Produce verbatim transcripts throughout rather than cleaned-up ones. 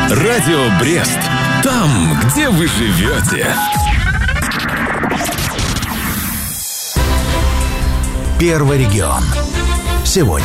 Радио Брест. Там, где вы живете. Первый регион. Сегодня.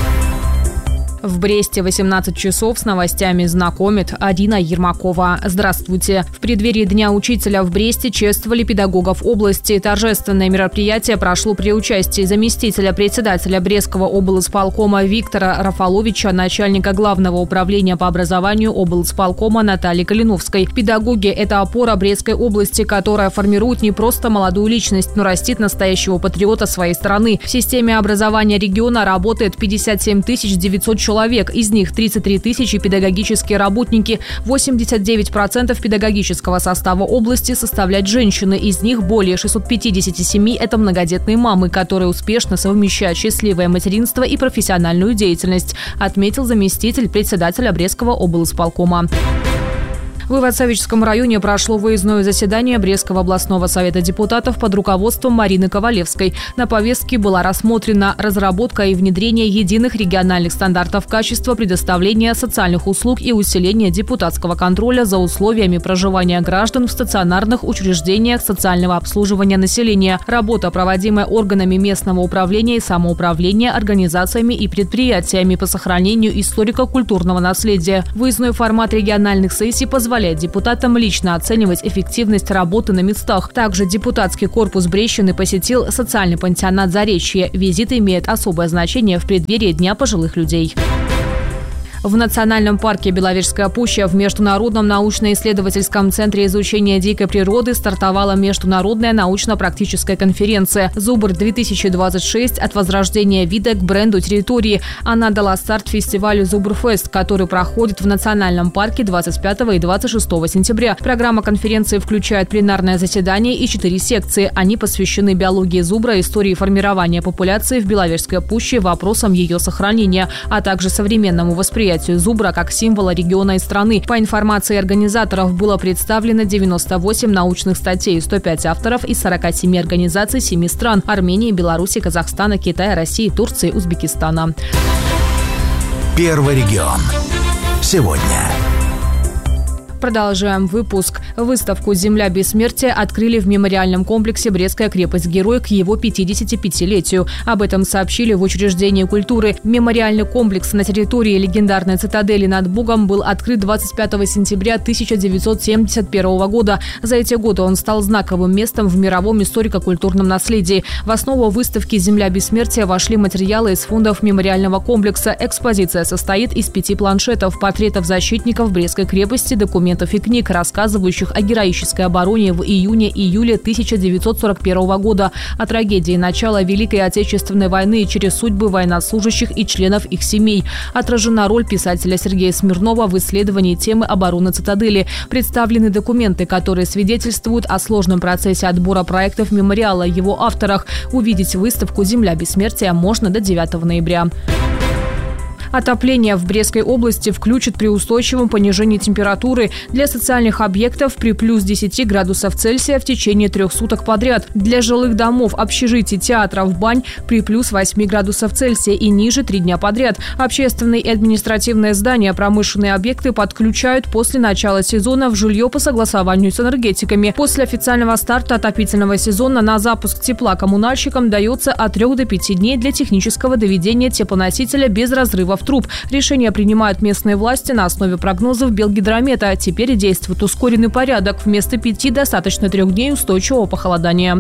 В Бресте восемнадцать часов с новостями знакомит Арина Ермакова. Здравствуйте. В преддверии Дня учителя в Бресте чествовали педагогов области. Торжественное мероприятие прошло при участии заместителя председателя Брестского облсполкома Виктора Рафаловича, начальника главного управления по образованию облсполкома Натальи Калиновской. Педагоги – это опора Брестской области, которая формирует не просто молодую личность, но растит настоящего патриота своей страны. В системе образования региона работает пятьдесят семь тысяч девятьсот человек. Человек, из них тридцать три тысячи педагогические работники, восемьдесят девять процентов педагогического состава области составляют женщины, из них более шестьсот пятьдесят семь – это многодетные мамы, которые успешно совмещают счастливое материнство и профессиональную деятельность, отметил заместитель председателя Брестского облсполкома. В Ивацевичском районе прошло выездное заседание Брестского областного совета депутатов под руководством Марины Ковалевской. На повестке была рассмотрена разработка и внедрение единых региональных стандартов качества предоставления социальных услуг и усиление депутатского контроля за условиями проживания граждан в стационарных учреждениях социального обслуживания населения. Работа, проводимая органами местного управления и самоуправления, организациями и предприятиями по сохранению историко-культурного наследия. Выездной формат региональных сессий позволяет позволяет депутатам лично оценивать эффективность работы на местах. Также депутатский корпус Брещины посетил социальный пансионат «Заречье». Визит имеет особое значение в преддверии Дня пожилых людей. В Национальном парке Беловежская пуща в Международном научно-исследовательском центре изучения дикой природы стартовала международная научно-практическая конференция «Зубр-две тысячи двадцать шесть. От возрождения вида к бренду территории». Она дала старт фестивалю «Зубр-фест», который проходит в Национальном парке двадцать пятого и двадцать шестого сентября. Программа конференции включает пленарное заседание и четыре секции. Они посвящены биологии зубра, истории формирования популяции в Беловежской пуще, вопросам ее сохранения, а также современному восприятию зубра как символа региона и страны. По информации организаторов, было представлено девяносто восемь научных статей, сто пять авторов из сорока семи организаций семи стран – Армении, Беларуси, Казахстана, Китая, России, Турции, Узбекистана. Первый регион. Сегодня. Продолжаем выпуск. Выставку «Земля бессмертия» открыли в мемориальном комплексе «Брестская крепость-герой» к его пятидесятипятилетию. Об этом сообщили в учреждении культуры. Мемориальный комплекс на территории легендарной цитадели над Бугом был открыт двадцать пятого сентября тысяча девятьсот семьдесят первого года. За эти годы он стал знаковым местом в мировом историко-культурном наследии. В основу выставки «Земля бессмертия» вошли материалы из фондов мемориального комплекса. Экспозиция состоит из пяти планшетов, портретов защитников Брестской крепости, документов и книг, рассказывающих о героической обороне в июне-июле тысяча девятьсот сорок первого года, о трагедии начала Великой Отечественной войны через судьбы военнослужащих и членов их семей. Отражена роль писателя Сергея Смирнова в исследовании темы обороны цитадели. Представлены документы, которые свидетельствуют о сложном процессе отбора проектов мемориала, его авторах. Увидеть выставку «Земля бессмертия» можно до девятого ноября. Отопление в Брестской области включит при устойчивом понижении температуры для социальных объектов при плюс десяти градусов Цельсия в течение трех суток подряд. Для жилых домов, общежитий, театров, бань при плюс восьми градусов Цельсия и ниже три дня подряд. Общественные и административные здания, промышленные объекты подключают после начала сезона в жилье по согласованию с энергетиками. После официального старта отопительного сезона на запуск тепла коммунальщикам дается от трех до пяти дней для технического доведения теплоносителя без разрыва труб. Решения принимают местные власти на основе прогнозов Белгидромета. Теперь действует ускоренный порядок. Вместо пяти достаточно трех дней устойчивого похолодания.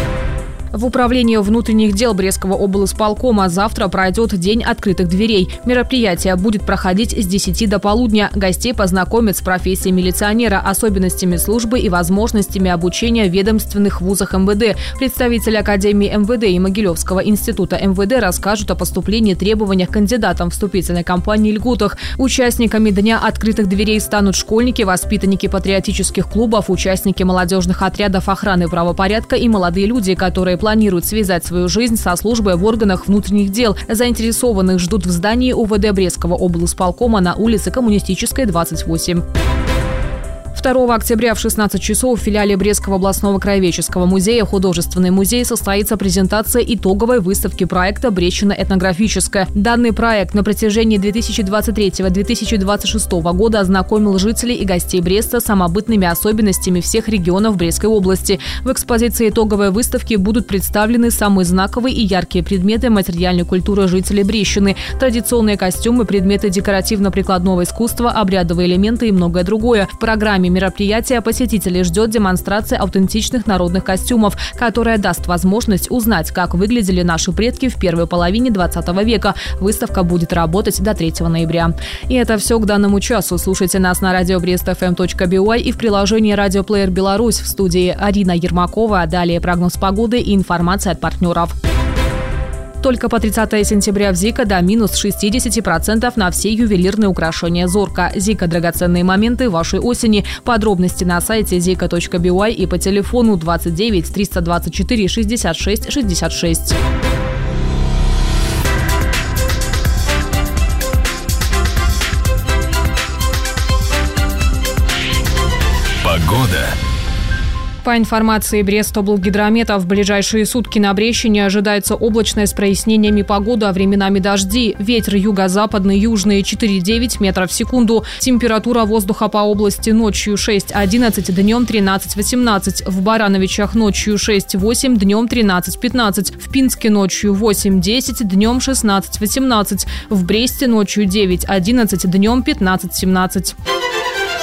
В управлении внутренних дел Брестского облсполкома завтра пройдет День открытых дверей. Мероприятие будет проходить с десяти до полудня. Гостей познакомят с профессией милиционера, особенностями службы и возможностями обучения в ведомственных вузах эм вэ дэ. Представители Академии эм вэ дэ и Могилевского института эм вэ дэ расскажут о поступлении, требованиях кандидатам в вступительной кампании, льготах. Участниками Дня открытых дверей станут школьники, воспитанники патриотических клубов, участники молодежных отрядов охраны правопорядка и молодые люди, которые планируют связать свою жизнь со службой в органах внутренних дел. Заинтересованных ждут в здании о вэ дэ Брестского облсполкома на улице Коммунистической, двадцать восемь. второго октября в шестнадцать часов в филиале Брестского областного краеведческого музея «Художественный музей» состоится презентация итоговой выставки проекта «Брещино-этнографическая». Данный проект на протяжении две тысячи двадцать третьего — две тысячи двадцать шестого года ознакомил жителей и гостей Бреста с самобытными особенностями всех регионов Брестской области. В экспозиции итоговой выставки будут представлены самые знаковые и яркие предметы материальной культуры жителей Брещины, традиционные костюмы, предметы декоративно-прикладного искусства, обрядовые элементы и многое другое. В программе мероприятия посетителей ждет демонстрация аутентичных народных костюмов, которая даст возможность узнать, как выглядели наши предки в первой половине двадцатого века. Выставка будет работать до третьего ноября. И это все к данному часу. Слушайте нас на радио брест эф эм точка би уай и в приложении «Радиоплеер Беларусь». В студии Арина Ермакова. Далее прогноз погоды и информация от партнеров. Только по тридцатое сентября в Зика до минус шестьдесят процентов на все ювелирные украшения «Зорка». Зика – драгоценные моменты вашей осени. Подробности на сайте зика точка би уай и по телефону двадцать девять триста двадцать четыре шестьдесят шесть шестьдесят шесть. Погода. По информации Брестоблгидромета, в ближайшие сутки на Брещине ожидается облачная с прояснениями погода, а временами дожди. Ветер юго-западный, южный четыре-девять метров в секунду. Температура воздуха по области ночью шесть-одиннадцать, днем тринадцать-восемнадцать. В Барановичах ночью шесть-восемь, днем тринадцать-пятнадцать. В Пинске ночью восемь-десять, днем шестнадцать-восемнадцать. В Бресте ночью девять-одиннадцать, днем пятнадцать-семнадцать.